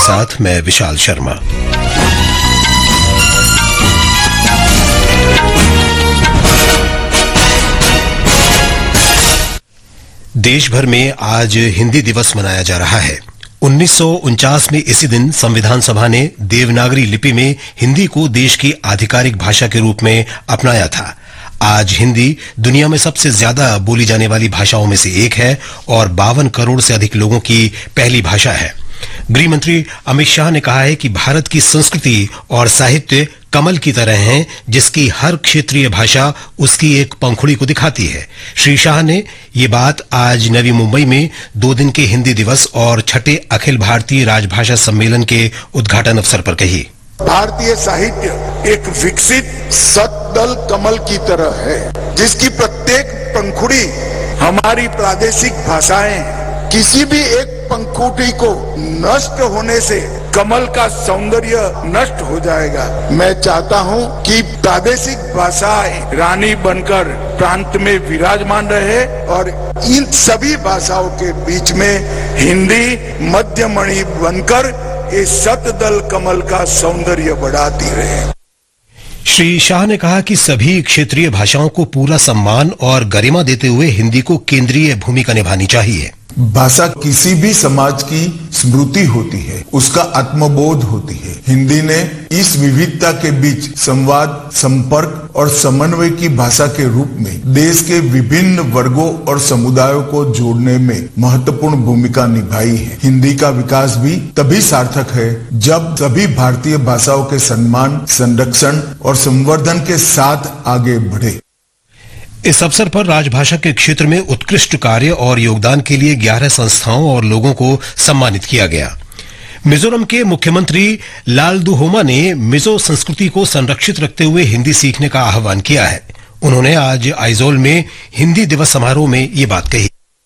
साथ मैं विशाल शर्मा। देश भर में आज हिंदी दिवस मनाया जा रहा है। 1949 में इसी दिन संविधान सभा ने देवनागरी लिपि में हिंदी को देश की आधिकारिक भाषा के रूप में अपनाया था। आज हिंदी दुनिया में सबसे ज्यादा बोली जाने वाली भाषाओं में से एक है और 52 करोड़ से अधिक लोगों की पहली भाषा है। गृह मंत्री अमित शाह ने कहा है कि भारत की संस्कृति और साहित्य कमल की तरह हैं, जिसकी हर क्षेत्रीय भाषा उसकी एक पंखुड़ी को दिखाती है। श्री शाह ने ये बात आज नवी मुंबई में 2 दिन के हिंदी दिवस और 6ठे अखिल भारतीय राजभाषा सम्मेलन के उद्घाटन अवसर पर कही। भारतीय साहित्य एक विकसित सतदल कमल की तरह है, जिसकी प्रत्येक पंखुड़ी हमारी प्रादेशिक भाषाएं। किसी भी एक पंखुड़ी को नष्ट होने से कमल का सौंदर्य नष्ट हो जाएगा। मैं चाहता हूं कि प्रादेशिक भाषाएं रानी बनकर प्रांत में विराजमान रहे और इन सभी भाषाओं के बीच में हिंदी मध्यमणि बनकर इस सतदल कमल का सौंदर्य बढ़ाती रहे। श्री शाह ने कहा कि सभी क्षेत्रीय भाषाओं को पूरा सम्मान और गरिमा देते हुए हिंदी को केंद्रीय भूमिका निभानी चाहिए। भाषा किसी भी समाज की स्मृति होती है, उसका आत्मबोध होती है। हिंदी ने इस विविधता के बीच संवाद, संपर्क और समन्वय की भाषा के रूप में देश के विभिन्न वर्गों और समुदायों को जोड़ने में महत्वपूर्ण भूमिका निभाई है। हिंदी का विकास भी तभी सार्थक है जब सभी भारतीय भाषाओं के सम्मान, संरक्षण और संवर्धन के साथ आगे बढ़े। इस अवसर पर राजभाषा के क्षेत्र में उत्कृष्ट कार्य और योगदान के लिए 11 संस्थाओं और लोगों को सम्मानित किया गया। मिजोरम के मुख्यमंत्री लालदुहोमा ने मिजो संस्कृति को संरक्षित रखते हुए हिंदी सीखने का आह्वान किया है। उन्होंने आज आइजोल में हिंदी दिवस समारोह में ये बात कही।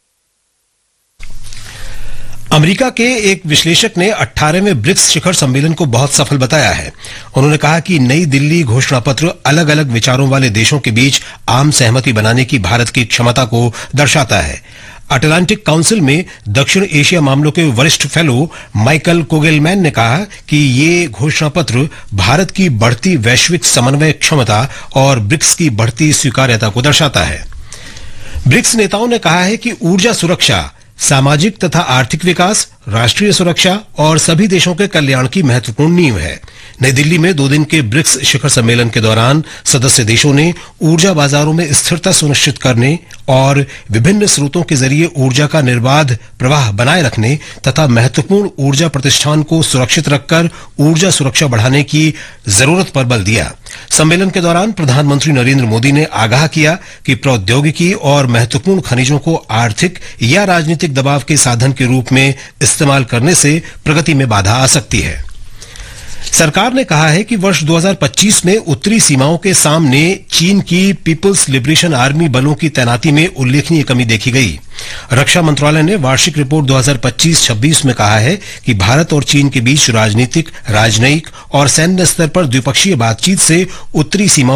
अमेरिका के एक विश्लेषक ने 18वें ब्रिक्स शिखर सम्मेलन को बहुत सफल बताया है। उन्होंने कहा कि नई दिल्ली घोषणा पत्र अलग अलग विचारों वाले देशों के बीच आम सहमति बनाने की भारत की क्षमता को दर्शाता है। अटलांटिक काउंसिल में दक्षिण एशिया मामलों के वरिष्ठ फेलो माइकल कोगेलमैन ने कहा कि ये घोषणा पत्र भारत की बढ़ती वैश्विक समन्वय क्षमता और ब्रिक्स की बढ़ती स्वीकार्यता को दर्शाता है। ब्रिक्स नेताओं ने कहा है कि ऊर्जा सुरक्षा, सामाजिक तथा आर्थिक विकास, राष्ट्रीय सुरक्षा और सभी देशों के कल्याण की महत्वपूर्ण नींव है। नई दिल्ली में 2 दिन के ब्रिक्स शिखर सम्मेलन के दौरान सदस्य देशों ने ऊर्जा बाजारों में स्थिरता सुनिश्चित करने और विभिन्न स्रोतों के जरिए ऊर्जा का निर्बाध प्रवाह बनाए रखने तथा महत्वपूर्ण ऊर्जा प्रतिष्ठान को सुरक्षित रखकर ऊर्जा सुरक्षा बढ़ाने की जरूरत पर बल दिया। सम्मेलन के दौरान प्रधानमंत्री नरेंद्र मोदी ने आगाह किया कि प्रौद्योगिकी और महत्वपूर्ण खनिजों को आर्थिक या राजनीतिक दबाव के साधन के रूप में इस्तेमाल करने से प्रगति में बाधा आ सकती है। सरकार ने कहा है कि वर्ष 2025 में उत्तरी सीमाओं के सामने चीन की पीपल्स लिबरेशन आर्मी बलों की तैनाती में उल्लेखनीय कमी देखी गई। रक्षा मंत्रालय ने वार्षिक रिपोर्ट 2025-26 में कहा है कि भारत और चीन के बीच राजनीतिक, राजनयिक और सैन्य स्तर पर द्विपक्षीय बातचीत से उत्तरी सीमा